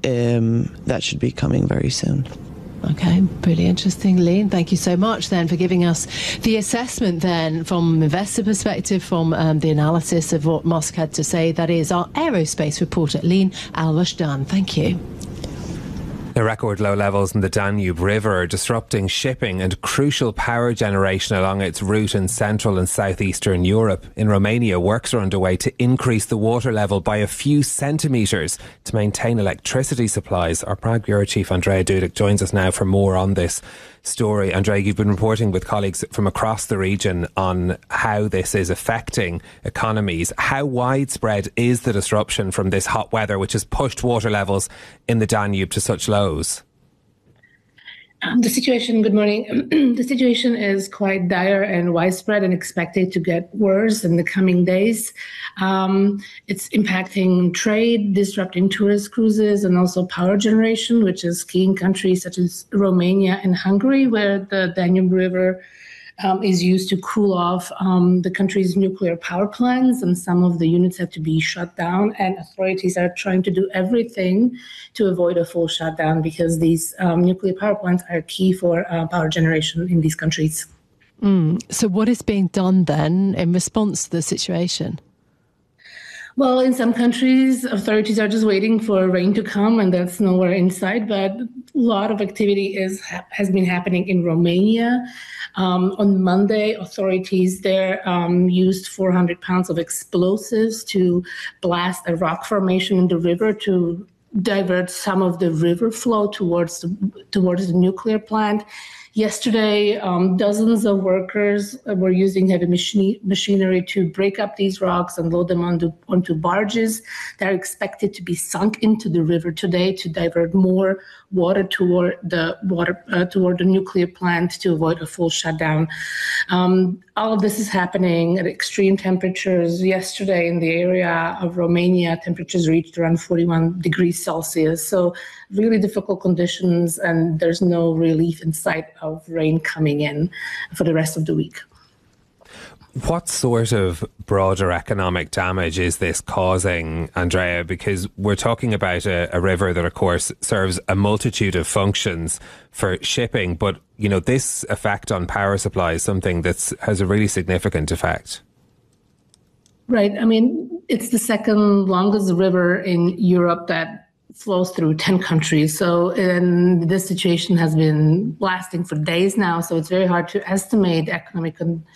that should be coming very soon. Okay, really interesting. Lee, thank you so much then for giving us the assessment then from an investor perspective, from the analysis of what Musk had to say. That is our aerospace reporter, Leen Al-Rushdan. Thank you. The record low levels in the Danube River are disrupting shipping and crucial power generation along its route in central and southeastern Europe. In Romania, works are underway to increase the water level by a few centimetres to maintain electricity supplies. Our Prague Bureau Chief Andreea Dudic joins us now for more on this story. Andrea, you've been reporting with colleagues from across the region on how this is affecting economies. How widespread is the disruption from this hot weather, which has pushed water levels in the Danube to such lows? The situation, good morning. The situation is quite dire and widespread and expected to get worse in the coming days. It's impacting trade, disrupting tourist cruises, and also power generation, which is key in countries such as Romania and Hungary, where the Danube River is used to cool off the country's nuclear power plants, and some of the units have to be shut down, and authorities are trying to do everything to avoid a full shutdown because these nuclear power plants are key for power generation in these countries. So what is being done then in response to the situation? Well, in some countries, authorities are just waiting for rain to come, and that's nowhere in sight. But a lot of activity has been happening in Romania. On Monday, authorities there used 400 pounds of explosives to blast a rock formation in the river to divert some of the river flow towards the nuclear plant. Yesterday, dozens of workers were using heavy machinery to break up these rocks and load them onto barges that are expected to be sunk into the river today to divert more water toward the nuclear plant to avoid a full shutdown. All of this is happening at extreme temperatures. Yesterday in the area of Romania, temperatures reached around 41 degrees Celsius. So really difficult conditions, and there's no relief in sight of rain coming in for the rest of the week. What sort of broader economic damage is this causing, Andrea? Because we're talking about a river that, of course, serves a multitude of functions for shipping. But, you know, this effect on power supply is something that has a really significant effect. Right. I mean, it's the second longest river in Europe that flows through 10 countries. So and this situation has been lasting for days now. So it's very hard to estimate economic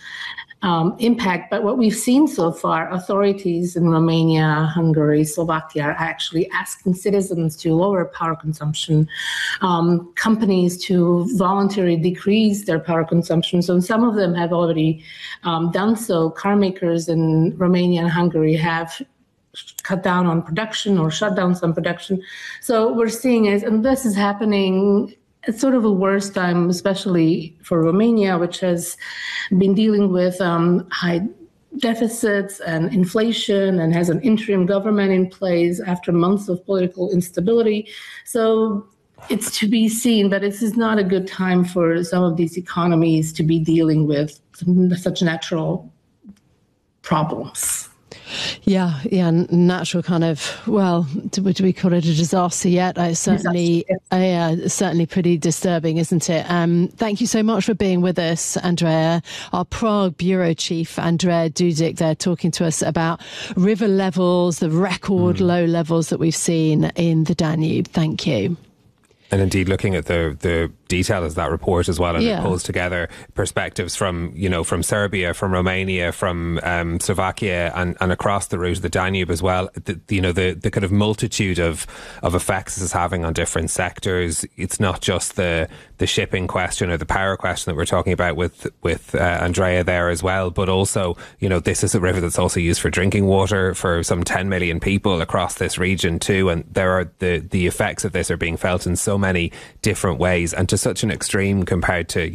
impact. But what we've seen so far, authorities in Romania, Hungary, Slovakia are actually asking citizens to lower power consumption, companies to voluntarily decrease their power consumption. So some of them have already done so. Car makers in Romania and Hungary have cut down on production or shut down some production. So we're seeing it, and this is happening at sort of a worse time, especially for Romania, which has been dealing with high deficits and inflation and has an interim government in place after months of political instability. So it's to be seen, but this is not a good time for some of these economies to be dealing with such natural problems. Yeah, natural kind of, well, do we call it a disaster yet? It's certainly, certainly pretty disturbing, isn't it? Thank you so much for being with us, Andrea. Our Prague Bureau Chief, Andreea Dudic, there talking to us about river levels, the record low levels that we've seen in the Danube. Thank you. And indeed, looking at the detail of that report as well, and it pulls together perspectives from Serbia, from Romania, from Slovakia, and across the route of the Danube as well. The kind of multitude of effects this is having on different sectors. It's not just the shipping question or the power question that we're talking about with Andrea there as well, but also, this is a river that's also used for drinking water for some 10 million people across this region too, and there are the effects of this are being felt in so many different ways, and to such an extreme compared to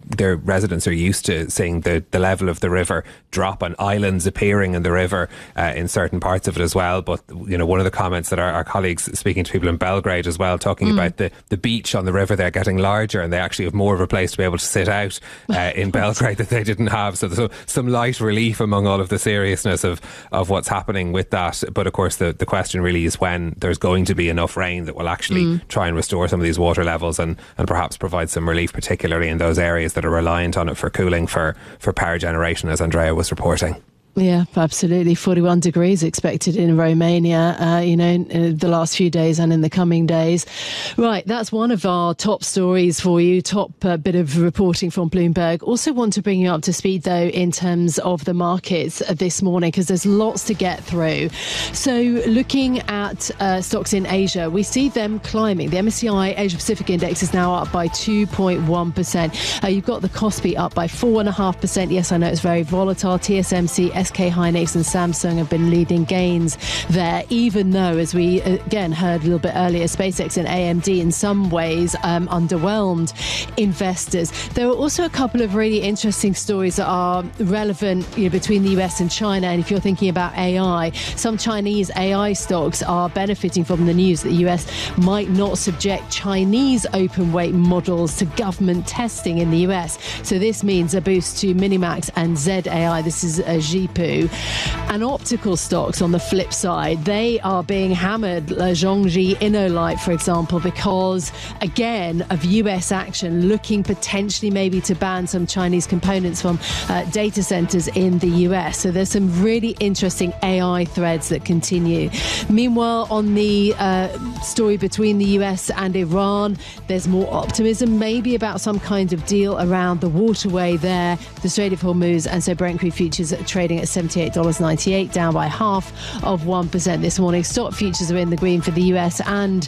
their residents are used to seeing the level of the river drop and islands appearing in the river in certain parts of it as well. But, one of the comments that our colleagues speaking to people in Belgrade as well, talking about the beach on the river there getting larger, and they actually have more of a place to be able to sit out in Belgrade that they didn't have. So there's some light relief among all of the seriousness of what's happening with that. But of course, the question really is when there's going to be enough rain that will actually try and restore some of these water levels and perhaps provide some relief, particularly in those areas that are reliant on it for cooling for power generation, as Andrea was reporting. Yeah, absolutely. 41 degrees expected in Romania, in the last few days and in the coming days. Right, that's one of our top stories for you, top bit of reporting from Bloomberg. Also want to bring you up to speed, though, in terms of the markets this morning, because there's lots to get through. So looking at stocks in Asia, we see them climbing. The MSCI Asia Pacific Index is now up by 2.1%. You've got the Kospi up by 4.5%. Yes, I know it's very volatile. TSMC, SK Hynix and Samsung have been leading gains there, even though, as we again heard a little bit earlier, SpaceX and AMD in some ways underwhelmed investors. There are also a couple of really interesting stories that are relevant between the US and China. And if you're thinking about AI, some Chinese AI stocks are benefiting from the news that the US might not subject Chinese open weight models to government testing in the US. So this means a boost to Minimax and ZAI. This is Zhipu. And optical stocks, on the flip side, they are being hammered. Zhongji Innolight, for example, because, again, of US action looking potentially maybe to ban some Chinese components from data centers in the US. So there's some really interesting AI threads that continue. Meanwhile, on the story between the US and Iran, there's more optimism maybe about some kind of deal around the waterway there, the Strait of Hormuz, and so Brent crude futures are trading at $78.98, down by 0.5% this morning. Stock futures are in the green for the US and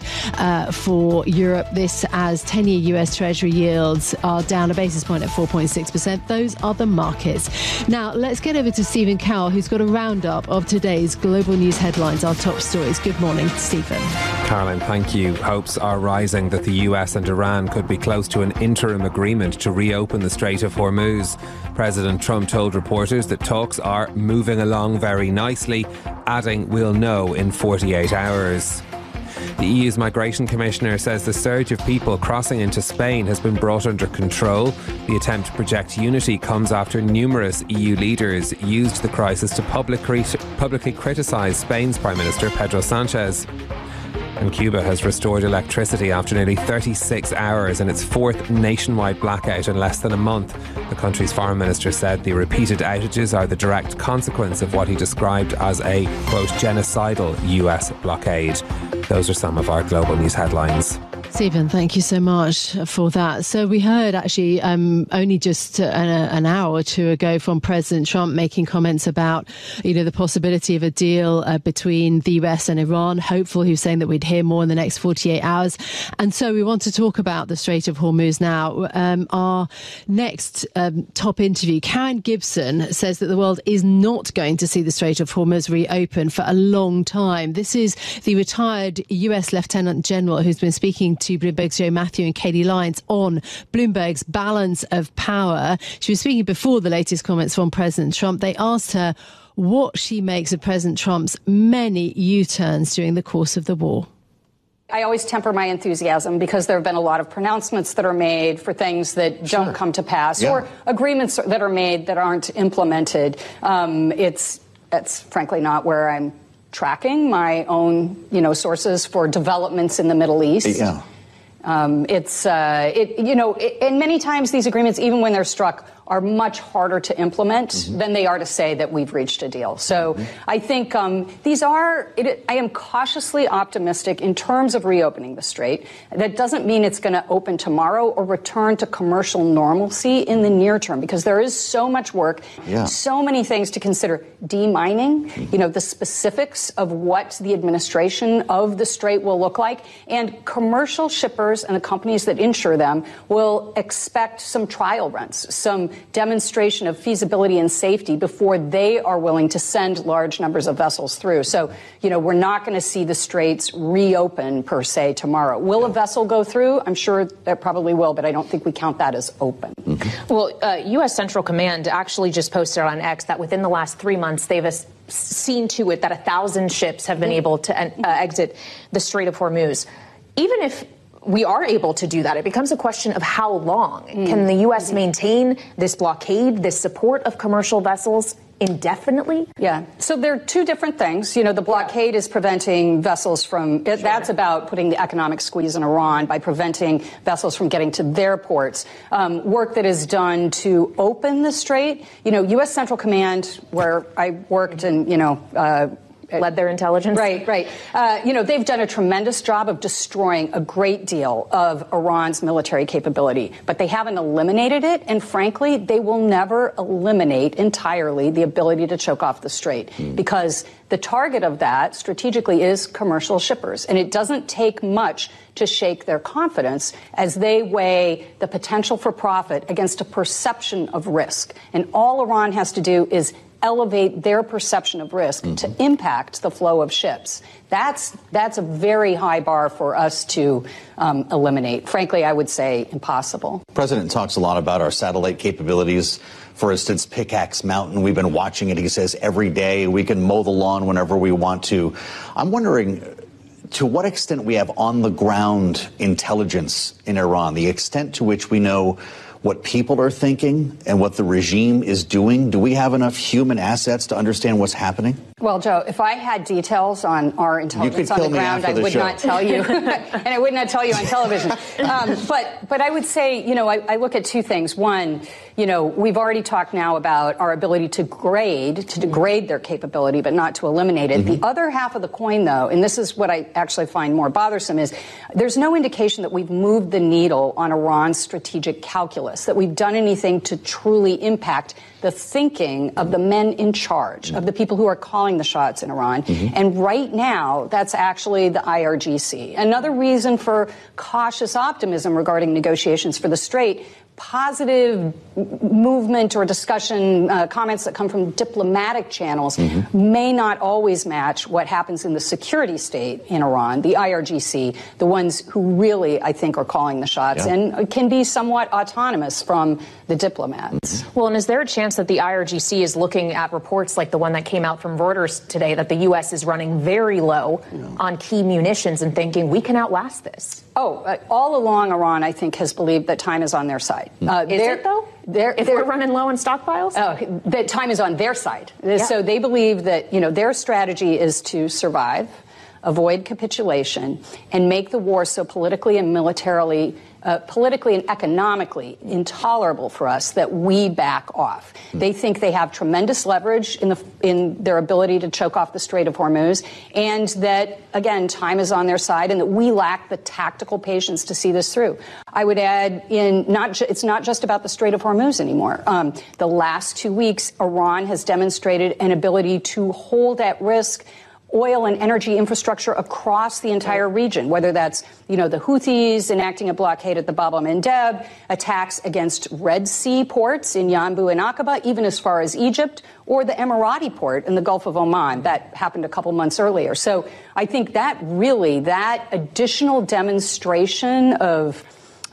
for Europe. This as 10-year US Treasury yields are down a basis point at 4.6%. Those are the markets. Now, let's get over to Stephen Cowell, who's got a roundup of today's global news headlines, our top stories. Good morning, Stephen. Caroline, thank you. Hopes are rising that the US and Iran could be close to an interim agreement to reopen the Strait of Hormuz. President Trump told reporters that talks are moving along very nicely, adding we'll know in 48 hours. The EU's Migration Commissioner says the surge of people crossing into Spain has been brought under control. The attempt to project unity comes after numerous EU leaders used the crisis to publicly criticise Spain's Prime Minister Pedro Sanchez. And Cuba has restored electricity after nearly 36 hours in its fourth nationwide blackout in less than a month. The country's foreign minister said the repeated outages are the direct consequence of what he described as a, quote, genocidal US blockade. Those are some of our global news headlines. Stephen, thank you so much for that. So we heard actually only just an hour or two ago from President Trump making comments about, the possibility of a deal between the US and Iran. Hopeful, he was saying that we'd hear more in the next 48 hours. And so we want to talk about the Strait of Hormuz now. Our next top interview, Karen Gibson, says that the world is not going to see the Strait of Hormuz reopen for a long time. This is the retired US Lieutenant General who's been speaking to Bloomberg's Joe Matthew and Katie Lyons on Bloomberg's balance of power. She was speaking before the latest comments from President Trump. They asked her what she makes of President Trump's many U-turns during the course of the war. I always temper my enthusiasm because there have been a lot of pronouncements that are made for things that don't come to pass or agreements that are made that aren't implemented. That's frankly not where I'm tracking my own, sources for developments in the Middle East. Yeah. And many times these agreements, even when they're struck, are much harder to implement than they are to say that we've reached a deal. So I think I am cautiously optimistic in terms of reopening the Strait. That doesn't mean it's going to open tomorrow or return to commercial normalcy in the near term, because there is so much work, so many things to consider. Demining, the specifics of what the administration of the Strait will look like, and commercial shippers and the companies that insure them will expect some trial runs, some demonstration of feasibility and safety before they are willing to send large numbers of vessels through. So, we're not going to see the straits reopen per se tomorrow. Will a vessel go through? I'm sure that probably will, but I don't think we count that as open. Mm-hmm. Well, U.S. Central Command actually just posted on X that within the last 3 months, they've seen to it that 1,000 ships have been able to exit the Strait of Hormuz. Even if we are able to do that, it becomes a question of how long. Can the U.S. maintain this blockade, this support of commercial vessels indefinitely? Yeah. So there are two different things. The blockade is preventing vessels from, that's about putting the economic squeeze on Iran by preventing vessels from getting to their ports. Work that is done to open the strait. U.S. Central Command, where I worked and, led their intelligence. Right. They've done a tremendous job of destroying a great deal of Iran's military capability, but they haven't eliminated it. And frankly, they will never eliminate entirely the ability to choke off the strait because the target of that strategically is commercial shippers. And it doesn't take much to shake their confidence as they weigh the potential for profit against a perception of risk. And all Iran has to do is elevate their perception of risk to impact the flow of ships. That's a very high bar for us to eliminate. Frankly, I would say impossible. The president talks a lot about our satellite capabilities. For instance, Pickaxe Mountain, we've been watching it. He says every day we can mow the lawn whenever we want to. I'm wondering to what extent we have on the ground intelligence in Iran, the extent to which we know what people are thinking and what the regime is doing. Do we have enough human assets to understand what's happening? Well, Joe, if I had details on our intelligence on the ground, I would not tell you, and I would not tell you on television. But I would say, I look at two things. One, we've already talked now about our ability to degrade their capability, but not to eliminate it. The other half of the coin, though, and this is what I actually find more bothersome, is there's no indication that we've moved the needle on Iran's strategic calculus, that we've done anything to truly impact the thinking of the men in charge, of the people who are calling the shots in Iran. And right now, that's actually the IRGC. Another reason for cautious optimism regarding negotiations for the Strait, positive movement or discussion, comments that come from diplomatic channels may not always match what happens in the security state in Iran, the IRGC, the ones who really, I think, are calling the shots and can be somewhat autonomous from the diplomats. Well, and is there a chance that the IRGC is looking at reports like the one that came out from Reuters today that the U.S. is running very low on key munitions and thinking we can outlast this? All along, Iran, I think, has believed that time is on their side. Is it, though? If we're running low on stockpiles? That time is on their side. So they believe that, their strategy is to survive, avoid capitulation, and make the war so politically and militarily politically and economically intolerable for us that we back off. They think they have tremendous leverage in their ability to choke off the Strait of Hormuz, and that, again, time is on their side, and that we lack the tactical patience to see this through. I would add, it's not just about the Strait of Hormuz anymore. The last 2 weeks, Iran has demonstrated an ability to hold at risk oil and energy infrastructure across the entire region, whether that's, the Houthis enacting a blockade at the Bab el-Mandeb, attacks against Red Sea ports in Yanbu and Aqaba, even as far as Egypt, or the Emirati port in the Gulf of Oman. That happened a couple months earlier. So I think that additional demonstration of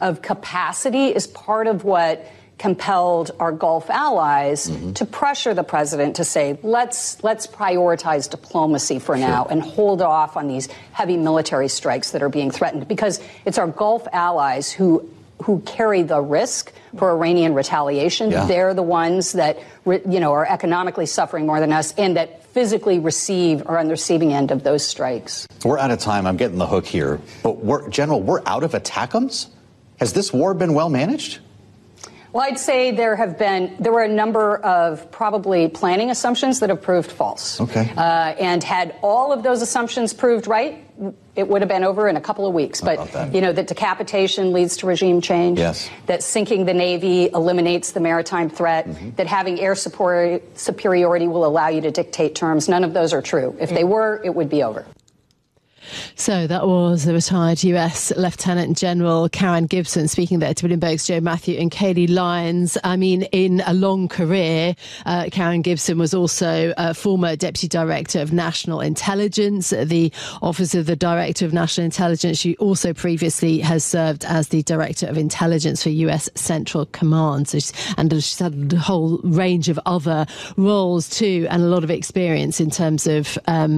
capacity is part of what compelled our Gulf allies to pressure the president to say, let's prioritize diplomacy for now and hold off on these heavy military strikes that are being threatened, because it's our Gulf allies who carry the risk for Iranian retaliation. They're the ones that are economically suffering more than us, and that physically are on the receiving end of those strikes. We're out of time. I'm getting the hook here, but General, we're out of ATACMS. Has this war been well managed? Well, I'd say there were a number of probably planning assumptions that have proved false. Okay. And had all of those assumptions proved right, it would have been over in a couple of weeks. But, that decapitation leads to regime change. Yes. That sinking the Navy eliminates the maritime threat. That having air superiority will allow you to dictate terms. None of those are true. If they were, it would be over. So that was the retired US Lieutenant General Karen Gibson speaking there to William Bergs, Joe Matthew and Kayleigh Lyons. I mean, in a long career, Karen Gibson was also a former Deputy Director of National Intelligence, the Office of the Director of National Intelligence. She also previously has served as the Director of Intelligence for US Central Command. So she's had a whole range of other roles too, and a lot of experience in terms of,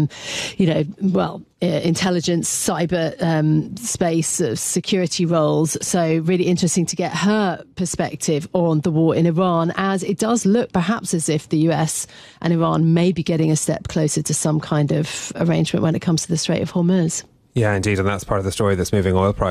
intelligence, cyber space, security roles. So really interesting to get her perspective on the war in Iran, as it does look perhaps as if the US and Iran may be getting a step closer to some kind of arrangement when it comes to the Strait of Hormuz. Yeah, indeed. And that's part of the story, this moving oil price.